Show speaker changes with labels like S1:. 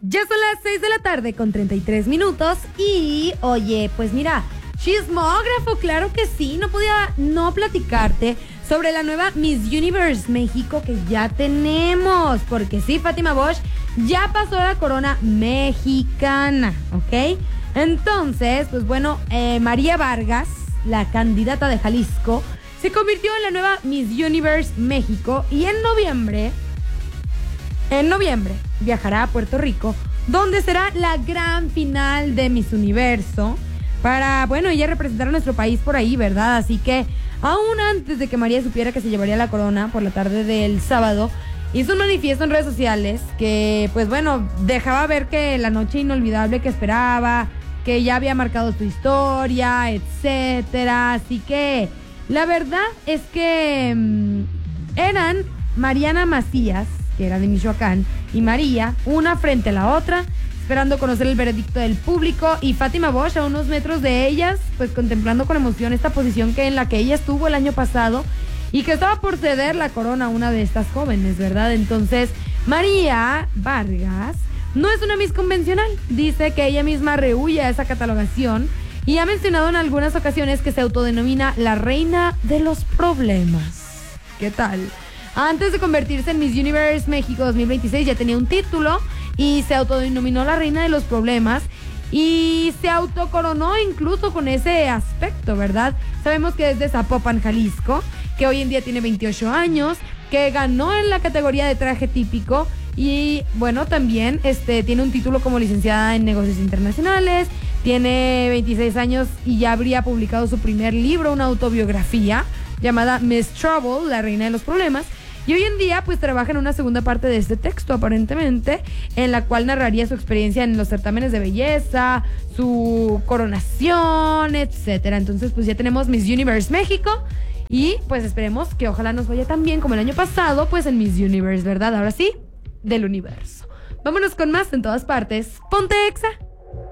S1: Ya son las 6 de la tarde con 33 minutos y, oye, pues mira, chismógrafo, claro que sí, no podía no platicarte sobre la nueva Miss Universe México que ya tenemos, porque sí, Fátima Bosch ya pasó la corona mexicana, ¿ok? Entonces, pues bueno, María Vargas, la candidata de Jalisco, se convirtió en la nueva Miss Universe México y en noviembre viajará a Puerto Rico, donde será la gran final de Miss Universo para, bueno, ella representar a nuestro país por ahí, ¿verdad? Así que, aún antes de que María supiera que se llevaría la corona por la tarde del sábado, hizo un manifiesto en redes sociales que, pues bueno, dejaba ver que la noche inolvidable que esperaba, que ya había marcado su historia, etcétera. Así que, la verdad es que eran Mariana Macías, que era de Michoacán, y María, una frente a la otra, esperando conocer el veredicto del público, y Fátima Bosch a unos metros de ellas, pues contemplando con emoción esta posición en la que ella estuvo el año pasado y que estaba por ceder la corona a una de estas jóvenes, ¿verdad? Entonces, María Vargas no es una Miss convencional, dice que ella misma rehúye a esa catalogación y ha mencionado en algunas ocasiones que se autodenomina la reina de los problemas. ¿Qué tal? Antes de convertirse en Miss Universe México 2026 ya tenía un título y se autodenominó la reina de los problemas y se autocoronó incluso con ese aspecto, ¿verdad? Sabemos que es de Zapopan, Jalisco, que hoy en día tiene 28 años, que ganó en la categoría de traje típico y, bueno, también tiene un título como licenciada en negocios internacionales, tiene 26 años y ya habría publicado su primer libro, una autobiografía llamada Miss Trouble, la reina de los problemas. Y hoy en día, pues, trabaja en una segunda parte de este texto, aparentemente, en la cual narraría su experiencia en los certámenes de belleza, su coronación, etcétera. Entonces, pues, ya tenemos Miss Universe México y, pues, esperemos que ojalá nos vaya tan bien como el año pasado, pues, en Miss Universe, ¿verdad? Ahora sí, del universo. Vámonos con más en todas partes. ¡Ponte Exa!